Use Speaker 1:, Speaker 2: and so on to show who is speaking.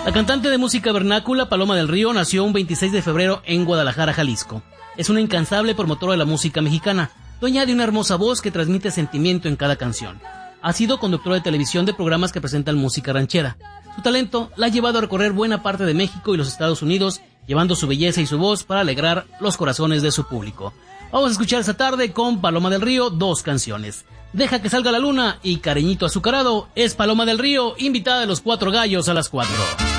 Speaker 1: La cantante de música vernácula Paloma del Río nació un 26 de febrero en Guadalajara, Jalisco. Es una incansable promotora de la música mexicana, dueña de una hermosa voz que transmite sentimiento en cada canción. Ha sido conductora de televisión de programas que presentan música ranchera. Su talento la ha llevado a recorrer buena parte de México y los Estados Unidos, llevando su belleza y su voz para alegrar los corazones de su público. Vamos a escuchar esta tarde con Paloma del Río 2 canciones. Deja que salga la luna y Cariñito Azucarado. Es Paloma del Río, invitada de los Cuatro Gallos a las 4.